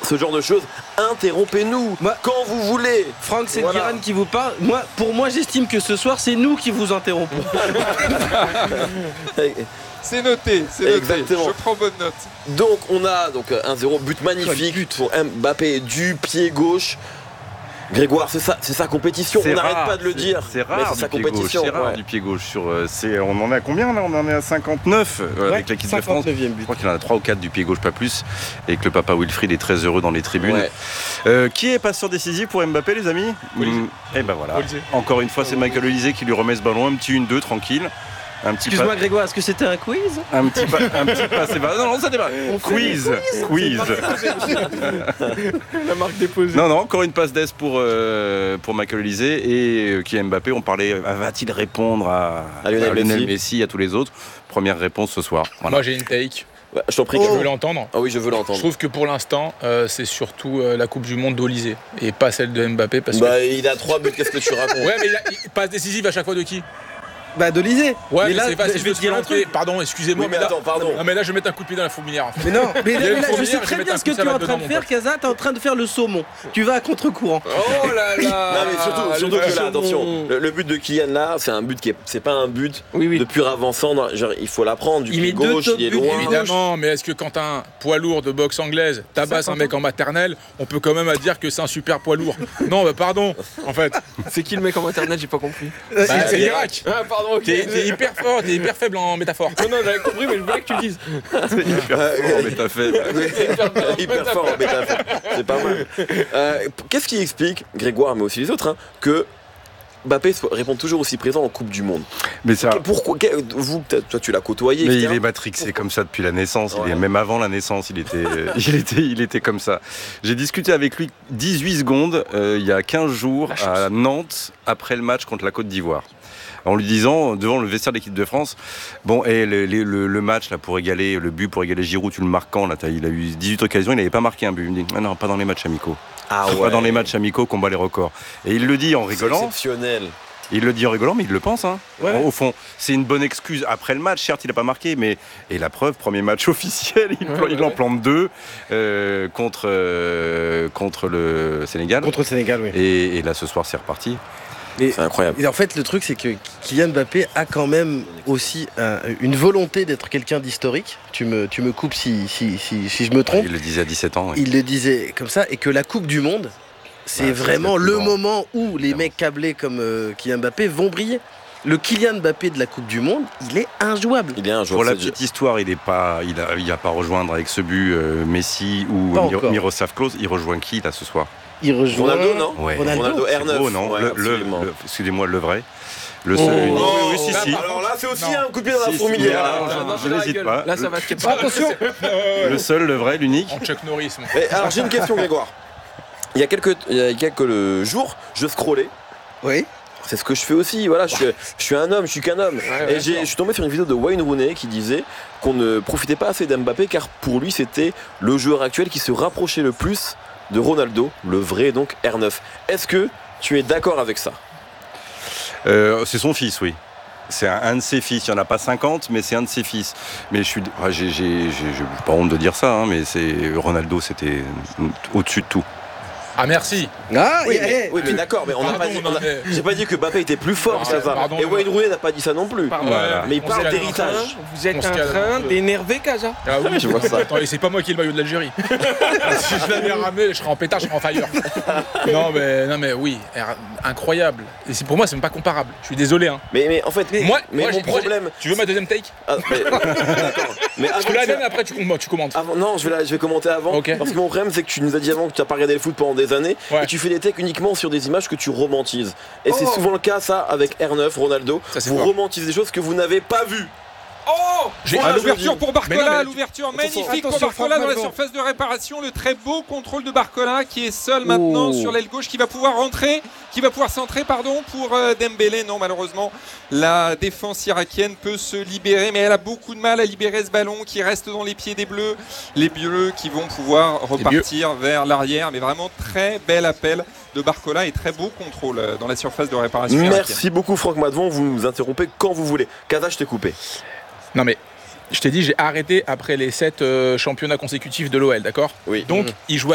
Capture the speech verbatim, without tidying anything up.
ce genre de choses, interrompez-nous moi, quand vous voulez. Franck, c'est voilà. Guérin qui vous parle. Moi, pour moi, j'estime que ce soir, c'est nous qui vous interrompons. C'est noté, c'est noté. Exactement. Je prends bonne note. Donc, on a donc un zéro, but magnifique but. pour Mbappé du pied gauche. Grégoire, c'est ça, c'est sa compétition. On n'arrête pas de le dire. C'est rare, c'est sa compétition. C'est rare ouais. du pied gauche. Sur, euh, c'est, on en est à combien là? On en est à cinquante-neuf euh, ouais, avec l'équipe de France. But. Je crois qu'il en a trois ou quatre du pied gauche, pas plus. Et que le papa Wilfried est très heureux dans les tribunes. Ouais. Euh, qui est passeur décisif pour Mbappé, les amis? mmh. Et ben voilà. Olysée. Encore une fois, c'est Michael Olysée qui lui remet ce ballon. Un petit une deux tranquille. Excuse-moi pas... Grégoire, est-ce que c'était un quiz? Un petit pas, un petit pas, c'est pas. Non, non, ça débat. Quiz, quiz. La marque déposée. Non, non, encore une passe d'Est pour, euh, pour Michael Olysée et euh, qui est Mbappé. On parlait, va-t-il répondre à, à Lionel, à Lionel Messi. Messi, à tous les autres? Première réponse ce soir. Voilà. Moi, j'ai une take. Ouais, je t'en prie. Oh. Je veux l'entendre. Ah oui, je veux l'entendre. Je trouve que pour l'instant, euh, c'est surtout euh, la Coupe du Monde d'Olysée et pas celle de Mbappé. Parce bah, que... il a trois buts. Qu'est-ce que tu racontes? Ouais, mais il, a, il passe décisive à chaque fois de qui? Bah d'Olysée. Ouais, mais, mais là, c'est pas, je vais te dire un truc. Pardon, excusez-moi. Oui, mais, mais attends, là, pardon. Non, mais là, je vais mettre un coup de pied dans la fourmilière. Mais non, mais, là, mais là, je sais très je bien ce que tu es en train de faire, Kaza. Tu es en train de faire le saumon. Tu vas à contre-courant. Oh là là. Non, mais surtout, surtout que là, attention, le, le but de Kylian là, c'est un but qui est, c'est pas un but oui, oui. de pur avançant. Dans, genre, il faut l'apprendre du pied gauche, il est loin. Évidemment, mais est-ce que quand un poids lourd de boxe anglaise tabasse un mec en maternelle, on peut quand même dire que c'est un super poids lourd? Non, bah pardon. En fait, c'est qui le mec en maternelle? J'ai pas compris. C'est Irak. Ah, pardon. T'es hyper fort, t'es hyper faible en métaphore. Non, non, j'avais compris, mais je voulais que tu le dises. C'est hyper fort en métaphore. Hyper fort en métaphore. C'est pas mal. Euh, qu'est-ce qui explique, Grégoire, mais aussi les autres, hein, que Mbappé répond toujours aussi présent en Coupe du Monde? Mais ça... Pourquoi vous, toi, tu l'as côtoyé. Mais et cetera. il est matrixé comme ça depuis la naissance. Ouais. Il est, même avant la naissance, il était, il était, il était comme ça. J'ai discuté avec lui dix-huit secondes euh, il y a quinze jours à Nantes après le match contre la Côte d'Ivoire. En lui disant, devant le vestiaire de l'équipe de France, bon, et le, le, le match là, pour égaler, le but pour égaler Giroud, tu le marques quand là, il a eu dix-huit occasions, il n'avait pas marqué un but. Il me dit, ah non, pas dans les matchs amicaux. Ah ouais. Pas dans les matchs amicaux qu'on bat les records. Et il le dit en rigolant. C'est exceptionnel. Il le dit en rigolant, mais il le pense. Hein. Ouais. Au fond, c'est une bonne excuse. Après le match, certes, il n'a pas marqué, mais et la preuve, premier match officiel, il, ouais, il ouais. en plante deux euh, contre, euh, contre le Sénégal. Contre le Sénégal, oui. Et, et là, ce soir, c'est reparti. Et, c'est incroyable. Et en fait, le truc, c'est que Kylian Mbappé a quand même aussi euh, une volonté d'être quelqu'un d'historique. Tu me, tu me coupes si, si, si, si je me trompe. Il le disait à dix-sept ans. Oui. Il le disait comme ça. Et que la Coupe du Monde, c'est bah, vraiment le grand. moment où les mecs câblés comme euh, Kylian Mbappé vont briller. Le Kylian Mbappé de la Coupe du Monde, il est injouable. Il est injouable. Pour la petite histoire, il n'a pas, il a, il a pas rejoindre avec ce but euh, Messi ou Mir- Miroslav Klose. Il rejoint qui là ce soir? Il rejoint Ronaldo, non ouais. Ronaldo, Ronaldo R neuf. Beau, non ouais, le, le, le, Excusez-moi, le vrai. Le seul. Oh, oh, oui, oui, si, si. Alors là, c'est aussi non. un coup de pied dans si, la fourmilière. Si, je n'hésite pas. Là, ça va te pas. Attention. Le seul, le vrai, l'unique. En Chuck Norris. Mais, alors, j'ai une question, Grégoire. Il y a quelques, il y a quelques jours, je scrollais. Oui. C'est ce que je fais aussi, voilà, je suis, je suis un homme, je suis qu'un homme. Ouais, et j'ai, je suis tombé sur une vidéo de Wayne Rooney qui disait qu'on ne profitait pas assez d'Mbappé car pour lui c'était le joueur actuel qui se rapprochait le plus de Ronaldo, le vrai donc R neuf. Est-ce que tu es d'accord avec ça? euh, C'est son fils, oui. C'est un, un de ses fils. Il n'y en a pas cinquante, mais c'est un de ses fils. Mais je suis, ah, j'ai, j'ai, j'ai, j'ai pas honte de dire ça, hein, mais c'est Ronaldo, c'était au-dessus de tout. Ah merci. Ah, oui, yeah, mais, yeah. oui, mais d'accord, mais on n'a pas dit. On a, mais... J'ai pas dit que Mbappé était plus fort, ah, ça va. Pardon, et Wayne Rooney n'a pas dit ça non plus. Voilà. Mais il parle d'héritage. Vous êtes en train d'énerver Kaza. Ah oui, je vois ça. Attends, et c'est pas moi qui ai le maillot de l'Algérie. Si je l'avais ramené, je serais en pétard, je serais en fire. Non mais, non mais oui, incroyable. Et c'est, pour moi, c'est même pas comparable. Je suis désolé. Hein. Mais, mais en fait, mais, moi, mais moi, mon problème. Moi, tu veux ma deuxième take? Ah, mais, d'accord. Mais je te la donne après, tu, tu commentes. Avant, non, je vais, la, je vais commenter avant. Okay. Parce que mon problème, c'est que tu nous as dit avant que tu n'as pas regardé le foot pendant des années. Ouais. Et tu fais des takes uniquement sur des images que tu romantises. Et oh. c'est souvent le cas, ça, avec R neuf, Ronaldo. Ça, vous fort. romantisez des choses que vous n'avez pas vues. Oh, j'ai à l'ouverture pour Barcola, à l'ouverture magnifique attention, pour Barcola dans la surface de réparation, le très beau contrôle de Barcola qui est seul maintenant oh. sur l'aile gauche, qui va pouvoir rentrer, qui va pouvoir centrer pardon pour euh, Dembélé. Non, malheureusement, la défense irakienne peut se libérer, mais elle a beaucoup de mal à libérer ce ballon qui reste dans les pieds des Bleus. Les Bleus qui vont pouvoir repartir vers l'arrière, mais vraiment très bel appel de Barcola et très beau contrôle dans la surface de réparation. Merci irakienne. beaucoup Franck Madvon, vous nous interrompez quand vous voulez. Kaza, je t'ai coupé. Non mais, je t'ai dit, j'ai arrêté après les sept euh, championnats consécutifs de l'O L, d'accord? Oui. Donc, mmh. il jouait